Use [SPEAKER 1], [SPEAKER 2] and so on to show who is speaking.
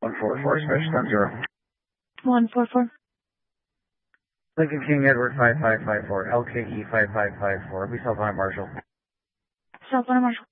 [SPEAKER 1] 144, special 10.
[SPEAKER 2] 144.
[SPEAKER 1] Lincoln King Edward 5554, LKE 5554. Be cell phone at Marshall.
[SPEAKER 2] Cell phone at Marshall.